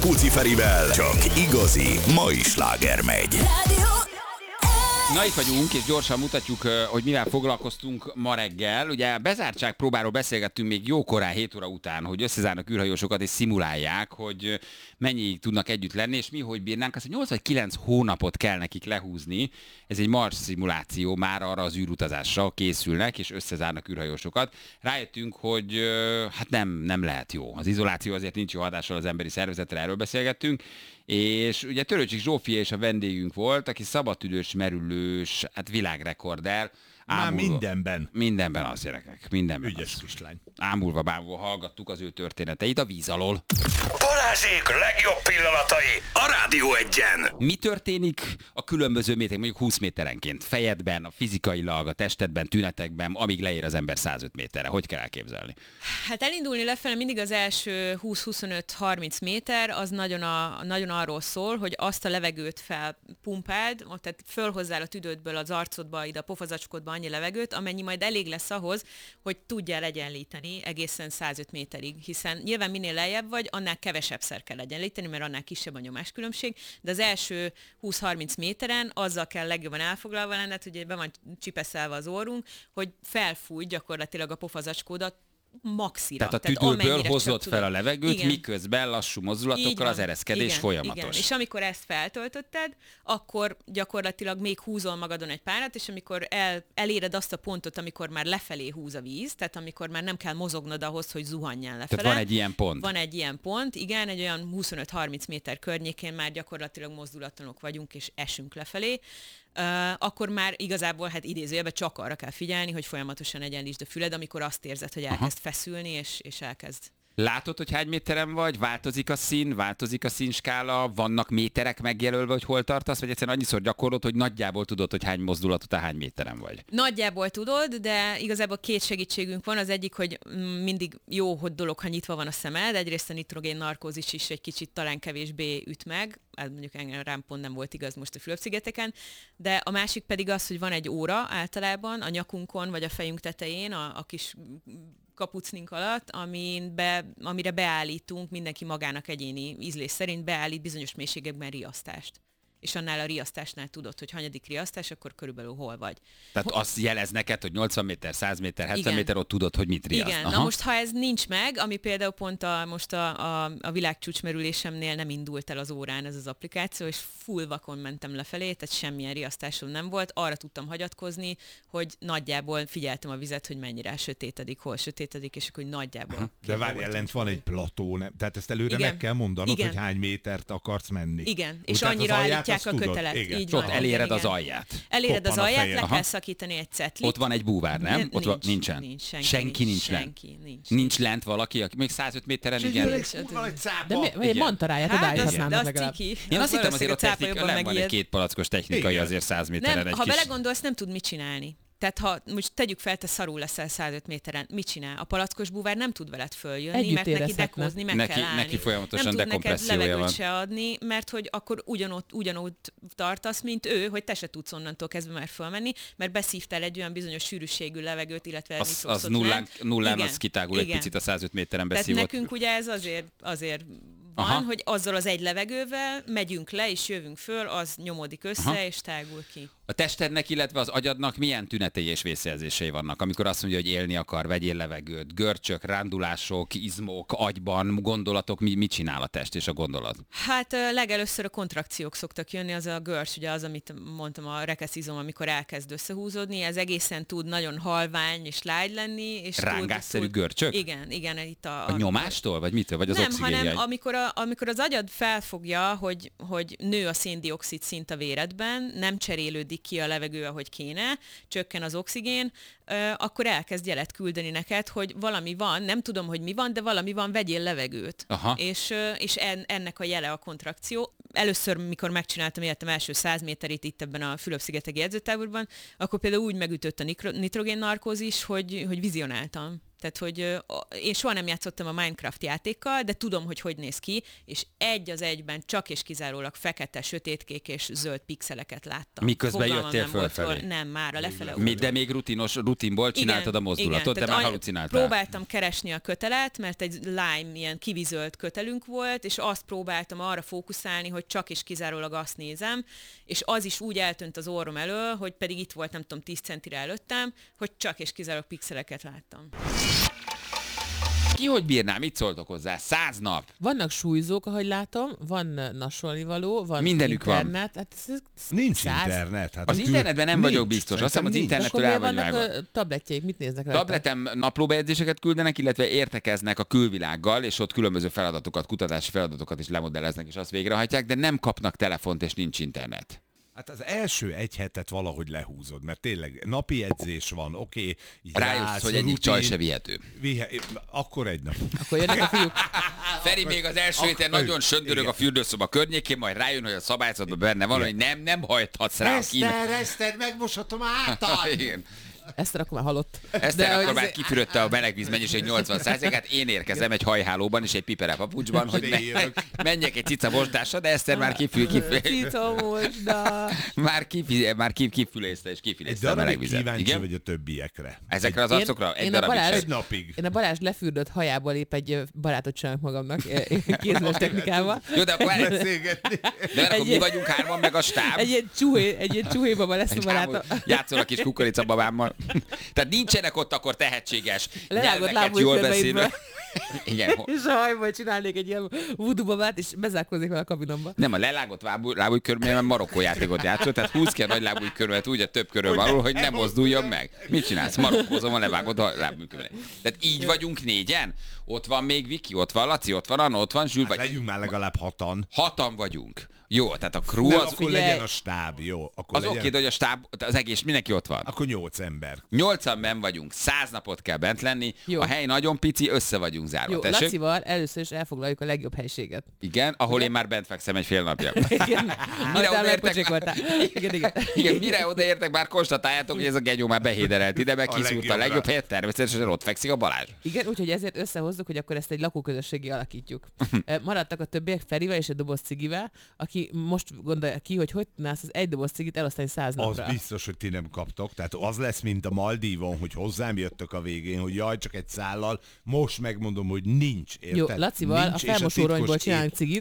Puci Ferivel csak igazi mai sláger megy. Na itt vagyunk, és gyorsan mutatjuk, hogy mivel foglalkoztunk ma reggel. Ugye a bezártság próbáról beszélgettünk még jókorán 7 óra után, hogy összezárnak űrhajósokat és szimulálják, hogy mennyiig tudnak együtt lenni, és mi hogy bírnánk. Azt, hogy 8 vagy 9 hónapot kell nekik lehúzni. Ez egy Mars szimuláció, már arra az űrutazásra készülnek, és összezárnak űrhajósokat. Rájöttünk, hogy hát nem lehet jó. Az izoláció azért nincs jó hatással az emberi szervezetre, erről beszélgettünk. És ugye Törőcsik Zsófia és a vendégünk volt, aki szabadtüdős merülős, hát világrekorder. Már mindenben. Mindenben az gyerekek, mindenben. Ügyes az. kislány. Ámulva bámulva hallgattuk az ő történeteit a víz alól. Balázsék legjobb pillanatai a Rádió Egyen. Mi történik a különböző méterek, mondjuk 20 méterenként? Fejedben, a fizikailag, a testedben, tünetekben, amíg leér az ember 105 méterre. Hogy kell elképzelni? Hát elindulni lefelé mindig az első 20-25-30 méter, az nagyon arról szól, hogy azt a levegőt felpumpáld, tehát fölhozzál a tüdődből az arcodba, ide a pofazacskodba annyi levegőt, amennyi majd elég lesz ahhoz, hogy tudjál egyenlíteni egészen 105 méterig, hiszen nyilván minél lejjebb vagy, annál kevesebbszer kell egyenlíteni, mert annál kisebb a nyomáskülönbség, de az első 20-30 méteren azzal kell legjobban elfoglalva lenned, hogy be van csipeszelve az orrunk, hogy felfújj gyakorlatilag a pofazacskódat maxira. Tehát a tüdőből hozott fel a levegőt, igen. Miközben lassú mozdulatokkal az ereszkedés folyamatos. Igen. És amikor ezt feltöltötted, akkor gyakorlatilag még húzol magadon egy párat, és amikor eléred azt a pontot, amikor már lefelé húz a víz, tehát amikor már nem kell mozognod ahhoz, hogy zuhanjál lefele. Tehát van egy ilyen pont. Van egy ilyen pont, igen, egy olyan 25-30 méter környékén már gyakorlatilag mozdulatlanok vagyunk, és esünk lefelé. Akkor már igazából, hát idézőjelben csak arra kell figyelni, hogy folyamatosan egyenlítsd a füled, amikor azt érzed, hogy elkezd feszülni, és elkezd. Látod, hogy hány méteren vagy? Változik a szín, változik a színskála, vannak méterek megjelölve, hogy hol tartasz, vagy egyszerűen annyiszor gyakorlod, hogy nagyjából tudod, hogy hány mozdulat után hány méteren vagy? Nagyjából tudod, de igazából két segítségünk van. Az egyik, hogy mindig jó, hogy dolog, ha nyitva van a szemed. Egyrészt a nitrogén narkózis is egy kicsit talán kevésbé üt meg. Ez mondjuk rám pont nem volt igaz most a Fülöp-szigeteken. De a másik pedig az, hogy van egy óra általában a nyakunkon, vagy a fejünk tetején, a kis kapucnink alatt, amire beállítunk, mindenki magának egyéni ízlés szerint beállít bizonyos mélységekben riasztást. És annál a riasztásnál tudod, hogy hanyadik riasztás, akkor körülbelül hol vagy. Tehát azt jelez neked, hogy 80 méter, 100 méter, 70 igen. méter, ott tudod, hogy mit riaszt. Igen, na most ha ez nincs meg, ami például pont most a világcsúcsmerülésemnél nem indult el az órán ez az applikáció, és full vakon mentem lefelé, tehát semmilyen riasztásom nem volt, arra tudtam hagyatkozni, hogy nagyjából figyeltem a vizet, hogy mennyire sötétedik, hol sötétedik, és akkor nagyjából. De várj, ellent van egy plató, tehát ezt előre igen. meg kell mondanod, igen. hogy hány métert akarsz menni. Igen, és annyira állítják a kötelet. Igen. Így Ott van, eléred igen. az alját. Eléred az Koppan a alját, fejed. le kell szakítani egy cetlit. Ott van egy búvár, nem? Ott nincsen. Nincs, senki nincs lent. Nincs lent valaki, aki még 105 méteren, igen. De mantaráját odállíthatnának az legalább. ciki. Én azt hittem azért a cápa technika, jobban nem van egy megijed. 2 palackos technikai Igen. azért 100 méteren Nem, egy ha kis... belegondolsz, nem tud mit csinálni. Tehát ha most tegyük fel, te szarul leszel 105 méteren, mit csinál? A palackos búvár nem tud veled följönni, Együtt mert neki érezhetne. dekózni meg kell állni. Neki folyamatosan nem tud neked dekompressziója levegőt van. se adni, mert hogy akkor ugyanott tartasz, mint ő, hogy te se tudsz onnantól kezdve már fölmenni, mert beszívtál egy olyan bizonyos sűrűségű levegőt, illetve Az nullán az kitágul egy picit a 105 méteren beszívott. Tehát nekünk ugye ez azért van, hogy azzal az egy levegővel megyünk le, és jövünk föl, az nyomódik össze, és tágul ki. A testednek, illetve az agyadnak milyen tünetei és vészjelzései vannak, amikor azt mondja, hogy élni akar, vegyél levegőt, görcsök, rándulások, izmok, agyban, gondolatok, mit csinál a test és a gondolat? Hát legelőször a kontrakciók szoktak jönni, az a görcs, ugye az, amit mondtam, a rekeszizom, amikor elkezd összehúzódni, ez egészen tud nagyon halvány és lágy lenni. És rángásszerű görcsök? Igen, itt a nyomástól, vagy mitől? Vagy az oxigénjegy? Nem, hanem amikor az agyad felfogja, hogy nő a szén-dioxid szint a véredben, nem cserélődik ki a levegő, ahogy kéne, csökken az oxigén, akkor elkezd jelet küldeni neked, hogy valami van, nem tudom, hogy mi van, de valami van, vegyél levegőt. És ennek a jele a kontrakció. Először, mikor megcsináltam életem első 100 méterét itt ebben a Fülöp-szigeteki edzőtáborban, akkor például úgy megütött a nitrogén narkózis, hogy vizionáltam. Tehát, hogy én soha nem játszottam a Minecraft játékkal, de tudom, hogy néz ki, és egy az egyben csak és kizárólag fekete, sötétkék és zöld pixeleket láttam. Miközben Fogalmam jöttél nem fölfelé. Nem, már a lefele. De még rutinból csináltad a mozdulatot, de már halucináltál. Próbáltam keresni a kötelet, mert egy lime, ilyen kivizölt kötelünk volt, és azt próbáltam arra fókuszálni, hogy csak és kizárólag azt nézem, és az is úgy eltűnt az orrom elől, hogy pedig itt volt, nem tudom, 10 centire előttem, hogy csak és kizárólag pixeleket láttam. Ki hogy bírná? Mit szóltok hozzá? 100 nap. Vannak súlyzók, ahogy látom, van nasolnivaló, van mindenük internet. van. Hát Nincs internet. Hát az internetben nem vagyok biztos. Azt hiszem, az internettől el vagy vágva. Tabletjeik, mit néznek rá? Tabletem naplóbejegyzéseket küldenek, illetve értekeznek a külvilággal, és ott különböző feladatokat, kutatási feladatokat is lemodelleznek, és azt végrehajtják, de nem kapnak telefont, és nincs internet. Hát az első egy hetet valahogy lehúzod, mert tényleg napi edzés van, oké. Rájössz, hogy egyik csaj se vihető. Akkor egy nap. Akkor jönnek a fiúk. Feri még az első héten nagyon söndörög a fürdőszoba környékén, majd rájön, hogy a szabályzatban benne van, hogy nem hajthatsz rá. Eszter, megmoshatom által! Igen. Eszter akkor már halott. Eszter akkor már kifürödte a melegvíz mennyiség 80%-át, én érkezem egy hajhálóban és egy pipere papucsban, hogy menjek egy cica mosdásra, de Eszter már már kifülészte és kifilészte a melegvizet. Kíváncsi vagy a többiekre. Ezekre az arcokra egy darabig sem. Egy napig. Én a Balázs lefürdött hajából épp egy barátot csinálok magamnak kézműves technikával. Jó, de akkor mi vagyunk hárman, meg a stáb. Egy ilyen csuhéba lesz a barátom. Játszol a kis kukoricababámmal. Tehát nincsenek ott akkor tehetséges, lerágott nyelveket jól beszélő. Igen. És a hajból csinálnék egy ilyen voodoo babát, és bezárkózik vele a kabinomba. Nem, a lelágott lábújkörmében Marokkó játékot játszott, tehát húz ki a nagy lábújkörmet úgy a több körül való, hogy nem mozduljon meg. Mit csinálsz? Marokkózom a levágott lábújkörmet. Tehát így vagyunk négyen. Ott van még Viki, ott van Laci, ott van Anna, ott van Zsül. Hát legyünk már legalább 6-an. 6-an vagyunk. Jó, tehát a crew az... Akkor legyen a stáb, jó. Az oké, de hogy a stáb, az egész, mindenki ott van. Akkor 8 ember. 8-an benn vagyunk, 100 napot kell bent lenni, jó. A hely nagyon pici, össze vagyunk zárva. Jó, Lacival először is elfoglaljuk a legjobb helységet. Igen, ahol én már bent fekszem egy fél napja. Igen, igen, mire odaértek, már konstatáljátok, hogy ez a genyó már behéderelt ide, meg kiszúrta a legjobb helyet, természetesen ott fekszik a Balázs. Igen, úgyhogy ezért összehozzuk, hogy akkor ezt egy lakóközösségé alakítjuk. Maradtak a többiek Ferivel és egy doboz cigivel, aki most gondolja ki, hogy tudnász az egy doboz cigit elosztani 100 napra. Az biztos, hogy ti nem kaptok. Tehát az lesz, mint a Maldívon, hogy hozzám jöttök a végén, hogy jaj, csak egy szállal. Most megmondom, hogy nincs. Érted? Jó, Lacival a felmosóronyból csinálunk cigit.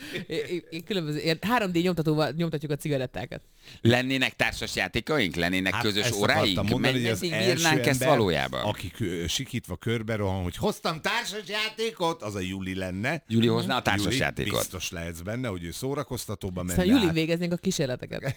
Különböző 3D nyomtatóval nyomtatjuk a cigarettákat. Lennének társas játékaink? Lennének közös óráink? Meddig írnánk ezt valójában? Aki sikítva körbe rohan, hogy hoztam társas játékot, az a Juli lenne. Juli hozná a társas játékot. Biztos lehetsz benne, hogy ő szórakoztatóba menne. Szóval Juli végeznénk a kísérleteket.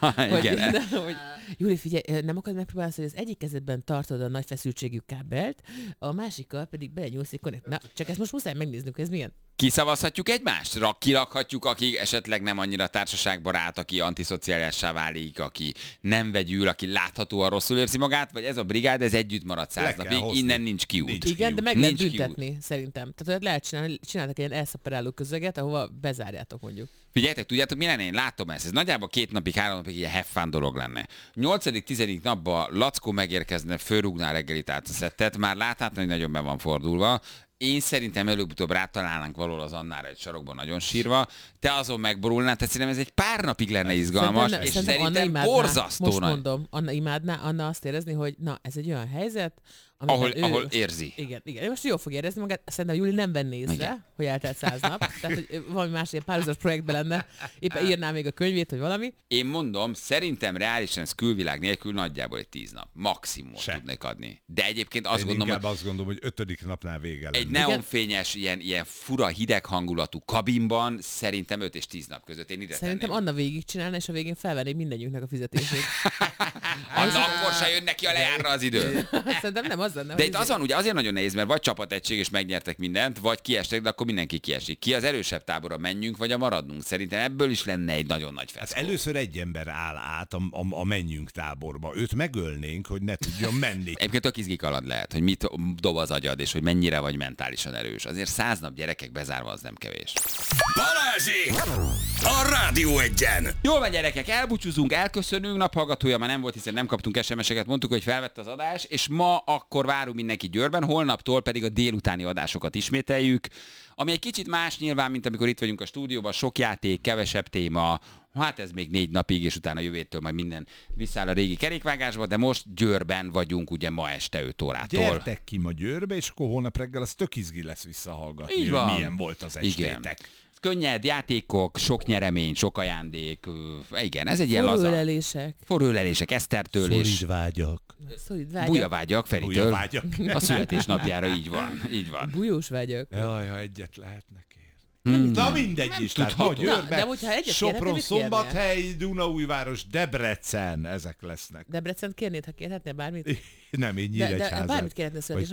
Igen. Juli, figyelj, nem akarod megpróbálni, hogy az egyik kezedben tartod a nagy feszültségű kábelt, a másikkal pedig belenyúlsz egy konnekt. Na, csak ezt most muszáj megnéznünk, ez milyen? Kiszavazhatjuk egymást? Kirakhatjuk, aki esetleg nem annyira társaságbarát, aki antiszociálisassá válik, aki nem vegyül, aki láthatóan rosszul érzi magát, vagy ez a brigád, ez együtt marad 100 napig, innen nincs kiút. Igen, de meg lehet büntetni, szerintem. Tehát lehet csináltak ilyen elszaperáló közeget, ahova bezárjátok mondjuk. Figyeljetek, tudjátok, mi lenne? Én látom ezt. Ez nagyjából 2 napig, 3 napig ilyen have fun dolog lenne. 8.-10. napban Lackó megérkezne, fölrúgná reggelit át a szettet, már láthatni, hogy nagyon be van fordulva. Én szerintem előbb-utóbb rátalálnánk valahol az Annára egy sarokban nagyon sírva. Te azon megborulnál, tehát szerintem ez egy pár napig lenne izgalmas, és szerintem borzasztó most nagy. Mondom, Anna imádná, Anna azt érezni, hogy na, ez egy olyan helyzet, ahol érzi. Igen. Most jól fog érezni magát. Szerintem Júli nem venné észre, hogy eltelt 100 nap. Tehát, hogy valami más ilyen párhuzamos projektben lenne. Éppen írná még a könyvét, vagy valami. Én mondom, szerintem reálisan ez külvilág nélkül nagyjából egy 10 nap. Maximum tudnék adni. De egyébként azt gondolom, hogy... azt gondolom, hogy 5. napnál vége lenne. Egy neonfényes, ilyen fura, hideg hangulatú kabinban szerintem 5 és 10 nap között. Én ide szerintem tenném. Anna végigcsinálna, és a végén felvenné mindegyünknek a fizetését. Anna akkor se jön neki a lejárra az idő. Szerintem nem az lenne. De itt azon ugye azért nagyon nehéz, mert vagy csapategység és megnyertek mindent, vagy kiestek, de akkor mindenki kiesik. Ki az erősebb tábora, menjünk, vagy a maradnunk? Szerintem ebből is lenne egy nagyon nagy feszkó. Hát először egy ember áll át a menjünk táborba. Őt megölnénk, hogy ne tudjon menni. Egyébként tök izgi kaland lehet, hogy mit dob az agyad, és hogy mennyire vagy mentálisan erős. Azért 100 nap gyerekek bezárva az nem kevés. Balázsék! A Rádió Egyen. Jól van, gyerekek, elbúcsúzunk, elköszönünk, naphallgatója már nem volt, hiszen nem kaptunk SMS-eket, mondtuk, hogy felvett az adás, és ma akkor várunk mindenki Győrben, holnaptól pedig a délutáni adásokat ismételjük, ami egy kicsit más nyilván, mint amikor itt vagyunk a stúdióban, sok játék, kevesebb téma, hát ez még 4 napig, és utána jövőtől majd minden visszáll a régi kerékvágásba, de most Győrben vagyunk ugye ma este 5 órától. Gyertek ki ma Győrbe, és akkor holnap reggel az tök izgi lesz visszahallgatni, Így hogy van. milyen volt az estétek. Igen. Könnyed játékok, sok nyeremény, sok ajándék. Igen, ez egy ilyen laza. Forrólelések. Forrólelések Esztertől és vágyak. Szolid vágyak. bujavágyak Feritől. Bujavágyak. A születésnapjára így van. Így van. Bujós vágyak. Jaj, ha egyet lehetne kérni. Hmm. Na mindegy is, tehát tudható. ma Győrben, De hogyha egyet Sopron, kérhetnél, mit kérnél? Szombathely, Dunaújváros, Debrecen, ezek lesznek. Debrecent kérnéd, ha kérhetnél bármit? Nem, én De Nyíregyházat. bármit kérhetnél Vagy